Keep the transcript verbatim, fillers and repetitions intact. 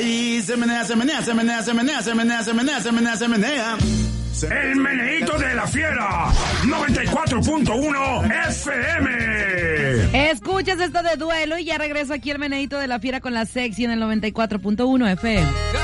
Ahí se menea, se menea, se menea, se menea, se menea, se menea, se menea, se menea. El meneíto de la fiera, noventa y cuatro punto uno F M. Escuchas esto de duelo y ya regreso aquí el meneíto de la fiera con la sexy en el noventa y cuatro punto uno F M.